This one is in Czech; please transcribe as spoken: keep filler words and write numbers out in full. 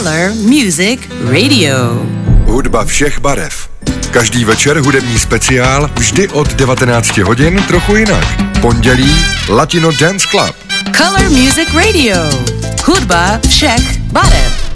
Color Music Radio. Hudba všech barev. Každý večer hudební speciál, vždy od devatenáct hodin trochu jinak. Pondělí Latino Dance Club. Color Music Radio. Hudba všech barev.